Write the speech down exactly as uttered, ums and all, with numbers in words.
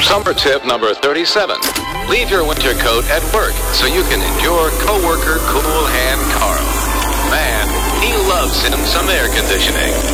Summer tip number thirty-seven. Leave your winter coat at work so you can endure coworker Cool Hand Carl. Man, he loves him some air conditioning.